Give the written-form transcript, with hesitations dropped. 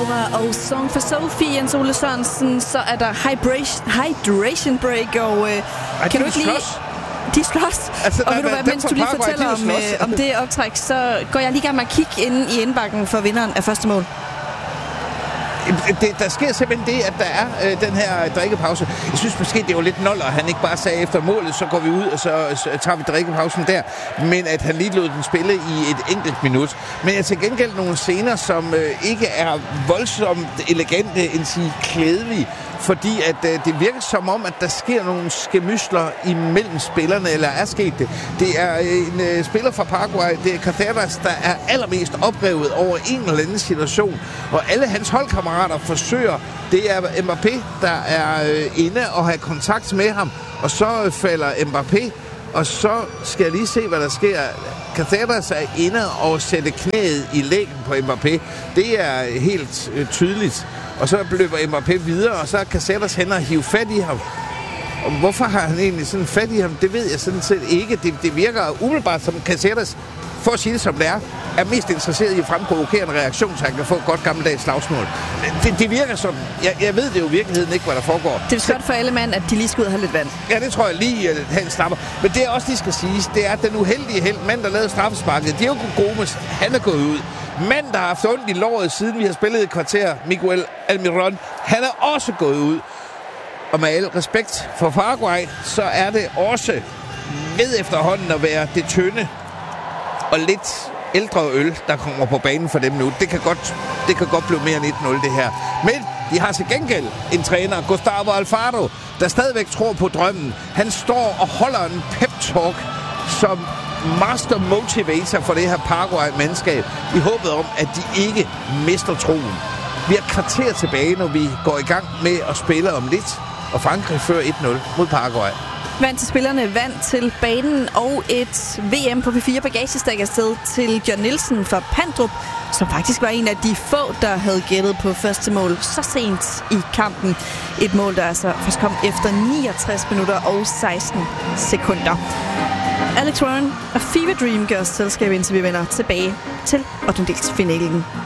Nova og Song for Sophie, Jens Ole Sørensen. Så er der Hydration Break, og kan du ikke lige... De slås. Altså, og ved du hvad, mens du lige fortæller om det optræk, så går jeg lige i gang med at kigge inde i indbakken for vinderen af første mål. Der sker simpelthen det, at der er den her drikkepause. Jeg synes måske, det var lidt noller, at han ikke bare sagde efter målet, så går vi ud, og så tager vi drikkepausen der. Men at han lige lod den spille i et enkelt minut. Men jeg til gengæld nogle scener, som ikke er voldsomt elegante, end sige klædelige. Fordi at det virker som om, at der sker nogle skemysler imellem spillerne, eller er sket det. Det er en spiller fra Paraguay, det er Cáceres, der er allermest oprevet over en eller anden situation. Og alle hans holdkammerater forsøger, det er Mbappé, der er inde og har kontakt med ham. Og så falder Mbappé, og så skal jeg lige se, hvad der sker. Cáceres er inde og sætter knæet i lægen på Mbappé. Det er helt tydeligt. Og så løber Mbappé videre, og så er Cáceres hen og hive fat i ham. Og hvorfor har han egentlig sådan fat i ham? Det ved jeg sådan set ikke. Det virker umiddelbart som Cáceres, for at sige det som det er mest interesseret i at fremprovokere en reaktion, så han kan få et godt gammeldags slagsmål. Det virker sådan. Jeg ved det jo i virkeligheden ikke, hvad der foregår. Det er godt for alle mand, at de lige skal ud og have lidt vand. Ja, det tror jeg lige, at han snapper. Men det er også lige skal siges, det er, at den uheldige held, mand, der lavede straffesparket, Diego Gomes, han er gået ud. Mand, der har haft ondt i låret, siden vi har spillet et kvarter, Miguel Almiron, han er også gået ud. Og med al respekt for Paraguay, så er det også ved efterhånden at være det tynde og lidt ældre øl, der kommer på banen for dem nu. Det kan godt blive mere end 1-0, det her. Men de har til gengæld en træner, Gustavo Alfaro, der stadigvæk tror på drømmen. Han står og holder en pep-talk som master motivator for det her Paraguay-mandskab, i håbet om, at de ikke mister troen. Vi har kvarter tilbage, når vi går i gang med at spille om lidt, og Frankrig fører 1-0 mod Paraguay. Vand til spillerne, vand til banen og et VM på P4 bagagestak afsted til John Nielsen fra Pandrup, som faktisk var en af de få, der havde gættet på første mål så sent i kampen. Et mål, der altså først kom efter 69 minutter og 16 sekunder. Alex Warren og Fever Dream gør os selskab, indtil vi vender tilbage til 8. finalen.